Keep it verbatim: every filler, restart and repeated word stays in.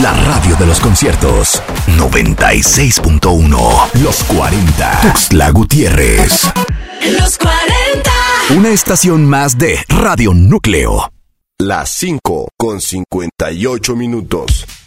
La radio de los conciertos. noventa y seis punto uno. Los cuarenta. Tuxtla Gutiérrez. Los cuarenta. Una estación más de Radio Núcleo. Las cinco con cincuenta y ocho minutos.